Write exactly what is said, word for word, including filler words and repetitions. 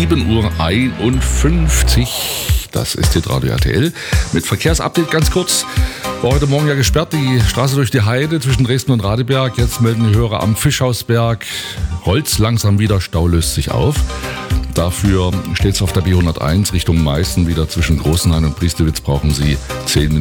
sieben Uhr einundfünfzig. Das ist hier Radio R T L. Mit Verkehrsupdate ganz kurz. War heute Morgen ja gesperrt, die Straße durch die Heide zwischen Dresden und Radeberg. Jetzt melden die Hörer am Fischhausberg. Rollt's langsam wieder, Stau löst sich auf. Dafür steht es auf der B hunderteins Richtung Meißen wieder zwischen Großenhain und Priestewitz. Brauchen Sie zehn Minuten.